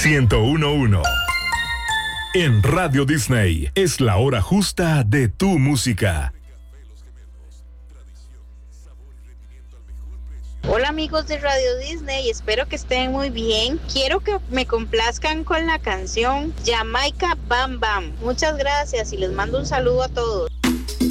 101.1. En Radio Disney es la hora justa de tu música. Hola amigos de Radio Disney, espero que estén muy bien. Quiero que me complazcan con la canción Jamaica Bam Bam. Muchas gracias y les mando un saludo a todos.